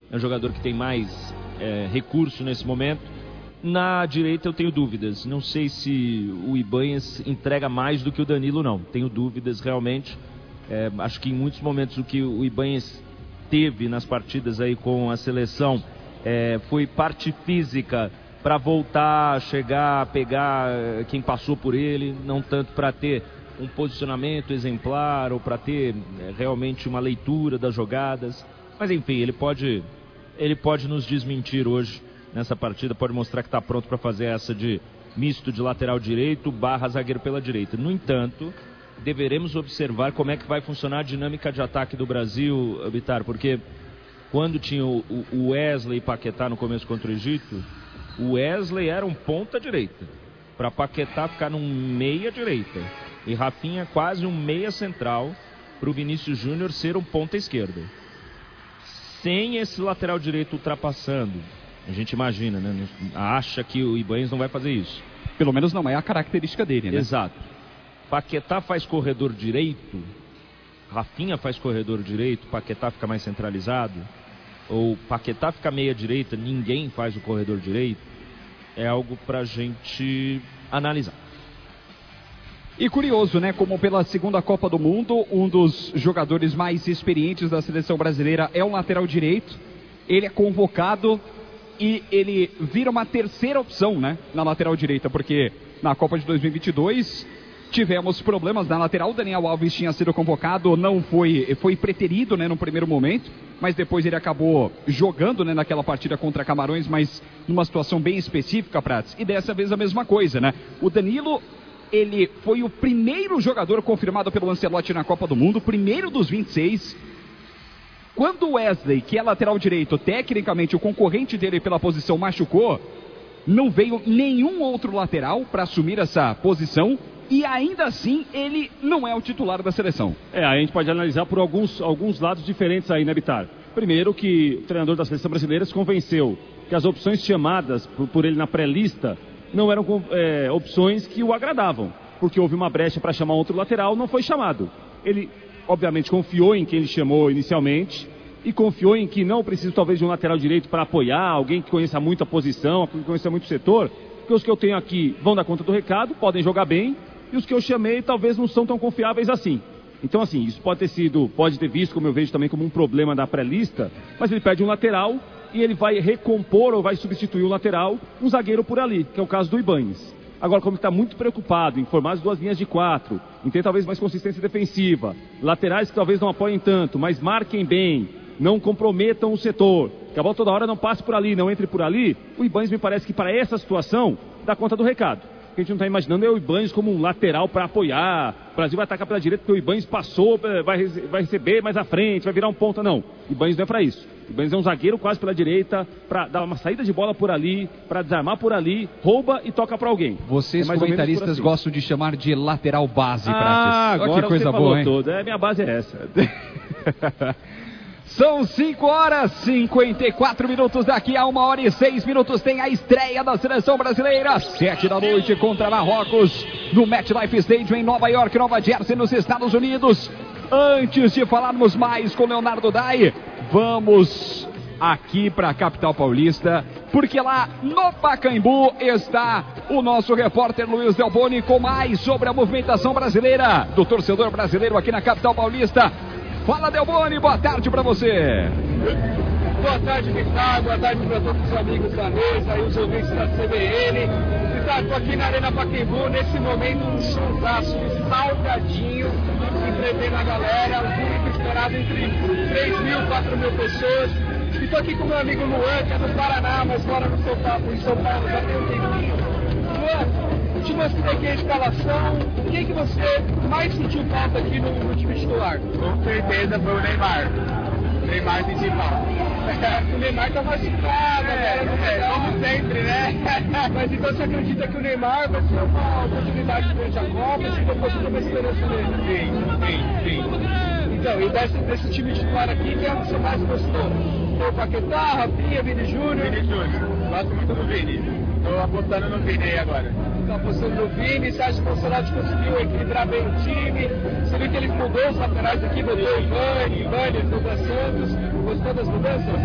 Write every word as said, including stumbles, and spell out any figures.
é um jogador que tem mais é, recurso nesse momento. Na direita eu tenho dúvidas, não sei se o Ibanez entrega mais do que o Danilo, não, tenho dúvidas realmente. É, acho que em muitos momentos o que o Ibanez teve nas partidas aí com a seleção é, foi parte física para voltar, chegar, pegar quem passou por ele, não tanto para ter um posicionamento exemplar ou para ter é, realmente uma leitura das jogadas. Mas enfim, ele pode, ele pode nos desmentir hoje nessa partida, pode mostrar que está pronto para fazer essa de misto de lateral direito barra zagueiro pela direita. No entanto, deveremos observar como é que vai funcionar a dinâmica de ataque do Brasil, Bitar, porque quando tinha o Wesley e Paquetá no começo contra o Egito, o Wesley era um ponta direita, para Paquetá ficar num meia direita, e Rafinha quase um meia central, para o Vinícius Júnior ser um ponta esquerda. Sem esse lateral direito ultrapassando, a gente imagina, né? Acha que o Ibanez não vai fazer isso. Pelo menos não é a característica dele, né? Exato. Paquetá faz corredor direito, Rafinha faz corredor direito, Paquetá fica mais centralizado, ou Paquetá fica meia direita, ninguém faz o corredor direito, é algo pra gente analisar. E curioso, né? Como pela segunda Copa do Mundo, um dos jogadores mais experientes da seleção brasileira é o lateral direito, ele é convocado e ele vira uma terceira opção, né, na lateral direita, porque na Copa de dois mil e vinte e dois tivemos problemas na lateral. O Daniel Alves tinha sido convocado, não foi, foi preterido, né, no primeiro momento, mas depois ele acabou jogando, né, naquela partida contra Camarões, mas numa situação bem específica, Prats. E dessa vez a mesma coisa, né? O Danilo, ele foi o primeiro jogador confirmado pelo Ancelotti na Copa do Mundo, primeiro dos vinte e seis. Quando o Wesley, que é lateral direito, tecnicamente o concorrente dele pela posição, machucou, não veio nenhum outro lateral para assumir essa posição e ainda assim ele não é o titular da seleção. É, a gente pode analisar por alguns, alguns lados diferentes aí, né, Bitar? Primeiro que o treinador da seleção brasileira se convenceu que as opções chamadas por, por ele na pré-lista não eram é, opções que o agradavam, porque houve uma brecha para chamar outro lateral, não foi chamado. Ele obviamente confiou em quem ele chamou inicialmente e confiou em que não precisa talvez de um lateral direito para apoiar, alguém que conheça muito a posição, que conheça muito o setor, porque os que eu tenho aqui vão dar conta do recado, podem jogar bem, e os que eu chamei talvez não são tão confiáveis assim. Então assim, isso pode ter sido, pode ter visto, como eu vejo também, como um problema da pré-lista, mas ele perde um lateral e ele vai recompor ou vai substituir o lateral, um zagueiro por ali, que é o caso do Ibanez. Agora, como ele está muito preocupado em formar as duas linhas de quatro, em ter talvez mais consistência defensiva, laterais que talvez não apoiem tanto, mas marquem bem, não comprometam o setor, que a bola toda hora não passe por ali, não entre por ali, o Ibanez me parece que para essa situação dá conta do recado. O que a gente não está imaginando é o Ibanez como um lateral para apoiar, o Brasil vai atacar pela direita porque o Ibanez passou, vai, vai receber mais à frente, vai virar um ponta, não. O Ibanez não é para isso. O Ibanez é um zagueiro quase pela direita, para dar uma saída de bola por ali, para desarmar por ali, rouba e toca para alguém. Vocês, é comentaristas, assim. Gostam de chamar de lateral base, ah, Prates. Agora que coisa você boa, falou hein? Tudo. É, minha base é essa. São cinco horas e cinquenta e quatro minutos. Daqui a uma hora e seis minutos tem a estreia da seleção brasileira. Sete da noite contra Marrocos no MetLife Stadium em Nova York, Nova Jersey, nos Estados Unidos. Antes de falarmos mais com Leonardo Dai, vamos aqui para a capital paulista, porque lá no Pacaembu está o nosso repórter Luiz Delboni com mais sobre a movimentação brasileira, do torcedor brasileiro aqui na capital paulista. Fala, Delboni, boa tarde para você. Boa tarde, Ricardo, boa tarde para todos os amigos da mesa e os ouvintes da C B N. Ricardo, estou aqui na Arena Pacaembu, nesse momento um showzaço salgadinho, entretendo a galera, um público esperado entre três mil e quatro mil pessoas. E estou aqui com meu amigo Luan, que é do Paraná, mas mora no São Paulo, em São Paulo já tem um tempinho. Luan, te mostrei aqui a escalação, o que, que você mais sentiu falta aqui no, no time titular? Com certeza foi o Neymar. O Neymar sentiu falta. O Neymar tá machucado, é, é, como sempre, né? Mas então você acredita que o Neymar vai ser uma oportunidade durante a Copa? Você depois tem uma esperança nele? Sim, sim, sim. Então, e desse, desse time titular aqui, quem é o que você mais gostou? O Paquetá, Rafinha, Vini Júnior? Vini Júnior. Gosto muito do Vini. Estou apostando no Vini aí agora. Está apostando no Vini, você acha que o Ancelotti conseguiu equilibrar bem o time? Você viu que ele mudou os laterais aqui, botou o Vani, Vani, Douglas Santos. Gostou das mudanças?